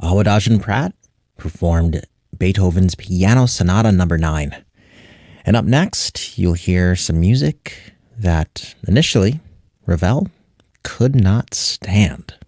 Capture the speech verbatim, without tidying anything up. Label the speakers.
Speaker 1: Awadaj Pratt performed Beethoven's Piano Sonata Number nine. And up next, you'll hear some music that initially Ravel could not stand.